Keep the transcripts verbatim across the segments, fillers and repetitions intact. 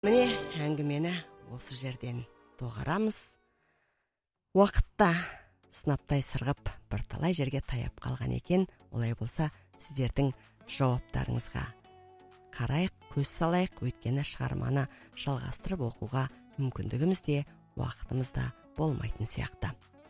Міне әңгімені осы жерден доғарамыз. Уақытта сынаптай сырғып бірталай жерге таяп қалған екен. Олай болса, сіздердің жауаптарыңызға қарайық, көз салайық. Өйткені шығарманы жалғастырып оқуға мүмкіндігіміз де, уақытымыз да болмайтын сияқты.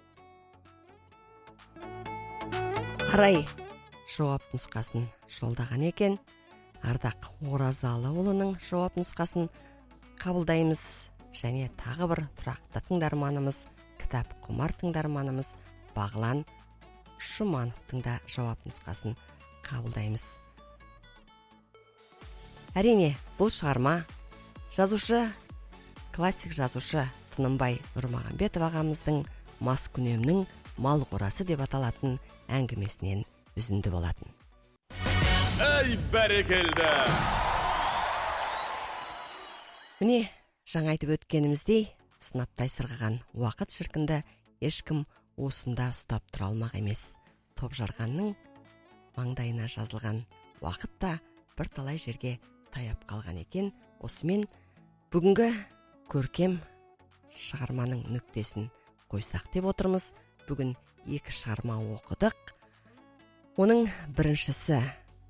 Арай жауап нұсқасын жолдаған екен. Ардақ Оразалыұлының жауап нұсқасын қабылдаймыз. Және тағы бір тұрақты тыңдарманымыз, кітап құмар тыңдарманымыз Бағлан Жұмановтың да жауап нұсқасын қабылдаймыз. Әрине, бұл шығарма жазушы, классик жазушы Тынымбай Нұрмағамбетов ағамыздың Маскүнемнің мал қорасы деп аталатын әңгімесінен үзінді болатын. Әй бәрекелді! Міне, жаңа айтып өткеніміздей, сынаптай сырғыған уақыт шіркінді ешкім осында ұстап тұра алмақ емес. Топ жарғанның маңдайына жазылған уақыт та бірталай жерге таяп қалған екен. Осымен бүгінгі көркем шығарманың нүктесін қойсақ деп отырмыз. Бүгін екі шығарма оқыдық. Оның біріншісі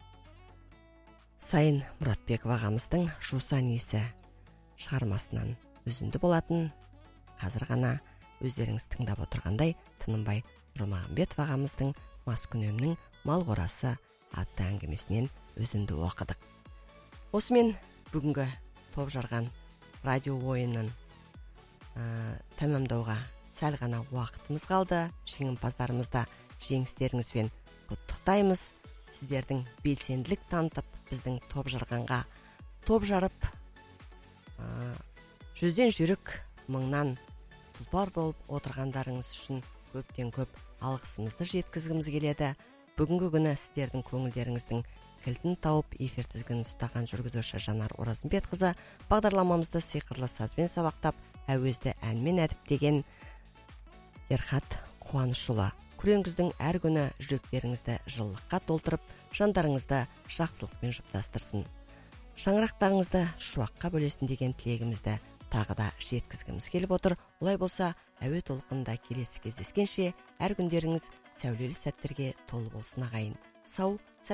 Сайын Мұратбеков ағамыздың Жусан иісі шығармасынан үзінді болатын. Қазір ғана өздеріңіз тыңдап отырғандай Тынымбай Нұрмағамбетов ағамыздың Маскүнемнің мал қорасы атты әңгімесінен үзінді оқыдық. Осымен бүгінгі топ жарған радио ойынын ә, тәмамдауға сәл ғана уақытымыз қалды. Жеңімпаздарымызда жеңістеріңізбен құттықтаймыз. Сіздердің белсенділік танытып, біздің топ жарғанға топ жарып, ә, жүзден жүйрік мыңнан тұлпар болып отырғандарыңыз үшін көптен көп алғысымызды жеткізгіміз келеді. Бүгінгі күні сіздердің көңілдеріңіздің кілтін тауып, эфир тізгінін ұстаған жүргізуші Жанар Оразымбетқызы, бағдарламамызды сиқырлы сазбен сабақтап, әуезді әнмен әдіптеген Ерхат Қуанышұлы. Күреңіздің әр күні жүректеріңізді жылылыққа толтырып, жандарыңызды жақсылықпен жұптастырсын. Шаңырақтарыңызды шуаққа бөлесін деген тілегімізді тағы да жеткізгіміз келіп отыр. Олай болса, әуе толқынында келесі кездескенше әр күндеріңіз сәулелі сәттерге толы болсын ағайын. Сау,